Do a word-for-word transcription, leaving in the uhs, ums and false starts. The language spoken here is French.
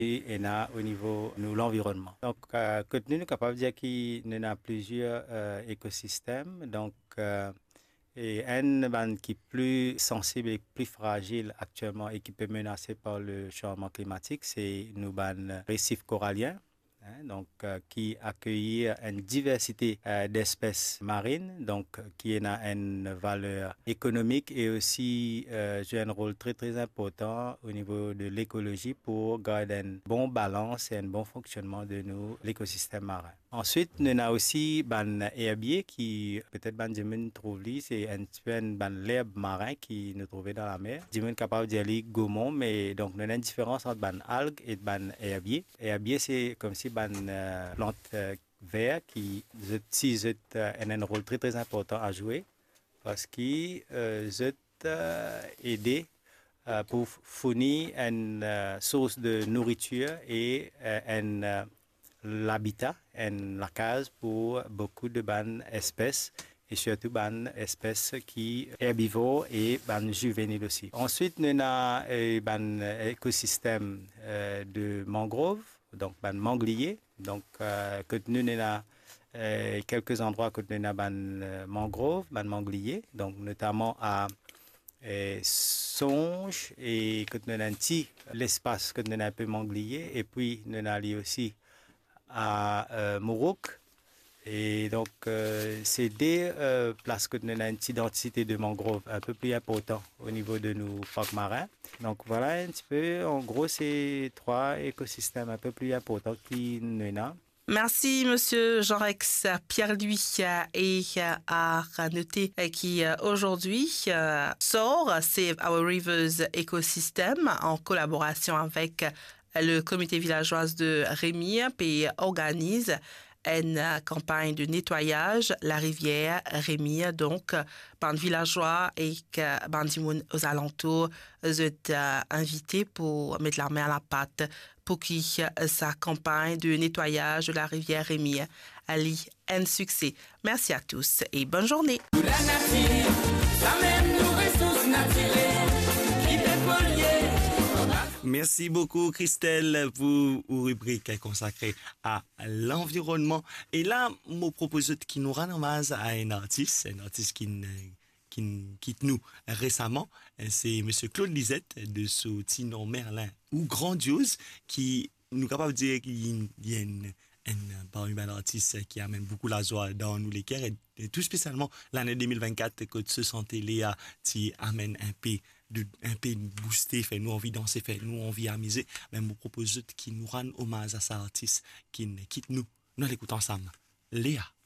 et na au niveau de l'environnement. Donc, euh, que nous sommes capables de dire qu'il y a plusieurs euh, écosystèmes. Donc, euh, et un ben, qui est plus sensible et plus fragile actuellement et qui peut menacer par le changement climatique, c'est nos ben, récifs coralliens. Hein, donc, euh, qui accueille une diversité euh, d'espèces marines, donc qui a une valeur économique et aussi euh, joue un rôle très très important au niveau de l'écologie pour garder une bonne balance et un bon fonctionnement de nos l'écosystème marin. Ensuite, nous avons aussi ben herbier qui peut-être ben Jimin trouve lui, c'est un petit peu ben l'herbe marin qui nous trouvait dans la mer. Jimin capable de dire gaumont, mais donc nous avons une différence entre ben algues et ben herbier. Herbier c'est comme si ben euh, plante euh, vert qui si euh, a un rôle très très important à jouer parce qu'il euh, euh, aider euh, pour fournir une euh, source de nourriture et euh, une euh, l'habitat et la case pour beaucoup de bonnes espèces et surtout bonnes espèces qui herbivores et bonnes juvéniles aussi. Ensuite, nous avons un écosystème euh, de mangroves, donc ban mangliers. Donc, euh, que nous avons euh, quelques endroits que nous avons ban mangroves, ban mangliers, donc notamment à et Songe et que nous avons l'espace que nous avons un peu manglier et puis nous avons aussi à euh, Mourouk. Et donc, euh, c'est des euh, places que nous avons une identité de mangrove un peu plus importante au niveau de nos parcs marins. Donc, voilà un petit peu, en gros, c'est trois écosystèmes un peu plus importants qui nous avons. Merci, Monsieur Jean-Rex Pierre-Louis. Et à noter qui aujourd'hui sort Save Our Rivers Ecosystem en collaboration avec le comité villageois de Rémy et organise une campagne de nettoyage la rivière Rémy. Donc, bande villageois et bandimoun aux alentours êtes invités pour mettre la main à la pâte pour que sa campagne de nettoyage de la rivière Rémy ait un succès. Merci à tous et bonne journée. La nature, la même nous ressources naturelles qui Merci beaucoup, Christelle, pour une rubrique consacrée à l'environnement. Et là, je propose qui nous rend hommage à un artiste, un artiste qui, qui quitte nous récemment. C'est Monsieur Claude Lisette de ce Tinon Merlin ou Grandiose qui nous est capable de dire qu'il y a une un un artiste qui amène beaucoup la joie dans nous les cœurs et, et tout spécialement l'année deux mille vingt-quatre que ce santé Léa qui amène un peu de un peu boosté fait nous envie danser fait nous envie amuser mais me propose qui nous rend hommage à cet artiste qui quitte nous nous l'écoutons ensemble Léa.